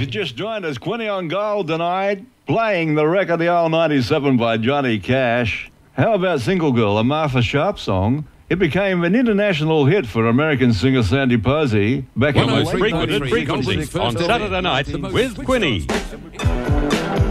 just joined us, Quinny on Gold tonight, playing the record, the old 97 by Johnny Cash. How about Single Girl, a Martha Sharp song? It became an international hit for American singer Sandy Posey back in the late 1960s. On Saturday night with Quinny.